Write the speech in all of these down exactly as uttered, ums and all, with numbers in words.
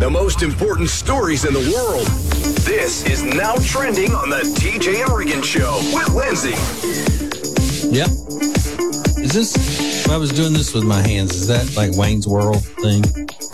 The most important stories in the world. This is Now Trending on the T J and Regan Show with Lindsay. Yep. Is this, if I was doing this with my hands, is that like Wayne's World thing?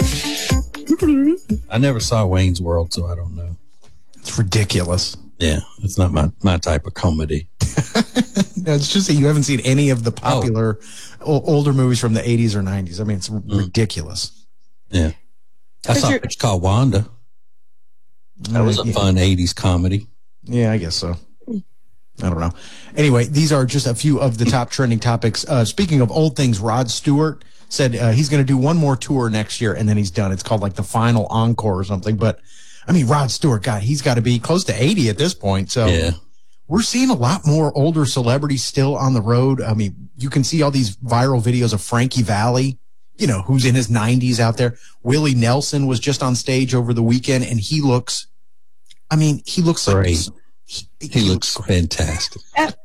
I never saw Wayne's World, so I don't know. It's ridiculous. Yeah, it's not my, my type of comedy. No, it's just that you haven't seen any of the popular oh. o- older movies from the eighties or nineties. I mean, it's mm. ridiculous. Yeah. I saw it's called Wanda. That was a yeah. fun eighties comedy. Yeah, I guess so. I don't know. Anyway, these are just a few of the top trending topics. Uh, speaking of old things, Rod Stewart said uh, he's going to do one more tour next year, and then he's done. It's called like the Final Encore or something. But, I mean, Rod Stewart, God, he's got to be close to eighty at this point. So yeah. We're seeing a lot more older celebrities still on the road. I mean, you can see all these viral videos of Frankie Valli, you know, who's in his nineties out there. Willie Nelson was just on stage over the weekend, and he looks, I mean, he looks great. like... He, he, he looks, looks fantastic.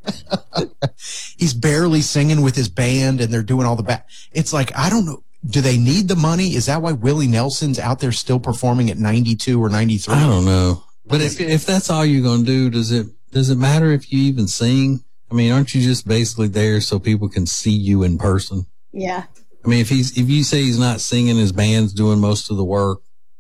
He's barely singing with his band, and they're doing all the back. It's like, I don't know. Do they need the money? Is that why Willie Nelson's out there still performing at ninety-two or ninety-three? I don't know. But if if that's all you're going to do, does it does it matter if you even sing? I mean, aren't you just basically there so people can see you in person? Yeah. I mean, if he's if you say he's not singing, his band's doing most of the work.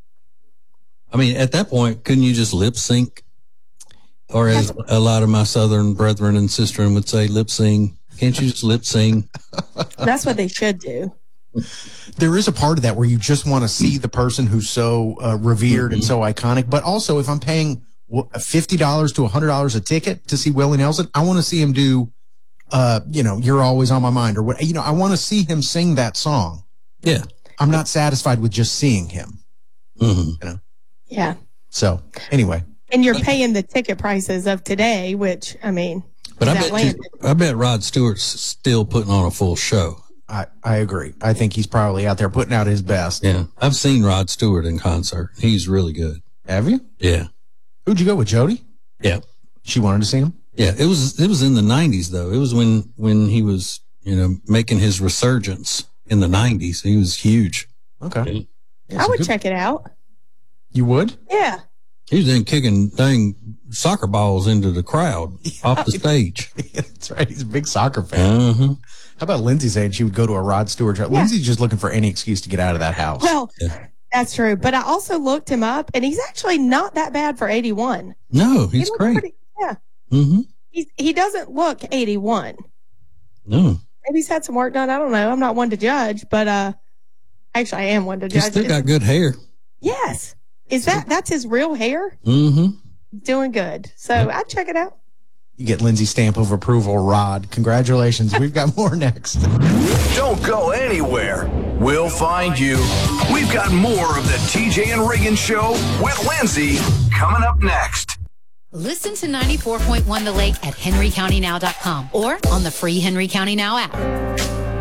I mean, at that point, couldn't you just lip sync? Or as a lot of my Southern brethren and sisters would say, lip sing. Can't you just lip sing? That's what they should do. There is a part of that where you just want to see the person who's so uh, revered mm-hmm. and so iconic. But also, if I'm paying fifty dollars to one hundred dollars a ticket to see Willie Nelson, I want to see him do, uh, you know, You're Always on My Mind. Or what, you know, I want to see him sing that song. Yeah. I'm not satisfied with just seeing him. Mm-hmm. You know? Yeah. So, anyway. And you're paying the ticket prices of today, which, I mean, but I bet, you, I bet Rod Stewart's still putting on a full show. I, I agree. I think he's probably out there putting out his best. Yeah. I've seen Rod Stewart in concert. He's really good. Have you? Yeah. Who'd you go with, Jody? Yeah. She wanted to see him? Yeah. It was, it was in the nineties, though. It was when, when he was, you know, making his resurgence in the nineties. He was huge. Okay. Yeah. I would good... check it out. You would? Yeah. He was then kicking dang soccer balls into the crowd yeah, off the stage. That's right. He's a big soccer fan. Uh-huh. How about Lindsay saying she would go to a Rod Stewart show? Yeah. Lindsay's just looking for any excuse to get out of that house. Well, yeah. That's true. But I also looked him up, and he's actually not that bad for eighty-one. No, he's he great. Pretty, yeah. Mm-hmm. He's, he doesn't look eighty-one. No. Maybe he's had some work done. I don't know. I'm not one to judge, but uh, actually, I am one to judge. He's still got good hair. Yes. Is that, that's his real hair? Mm-hmm. Doing good. So yep. I'd check it out. You get Lindsay's stamp of approval, Rod. Congratulations. We've got more next. Don't go anywhere. We'll find you. We've got more of the T J and Regan Show with Lindsay coming up next. Listen to ninety-four point one The Lake at henry county now dot com or on the free Henry County Now app.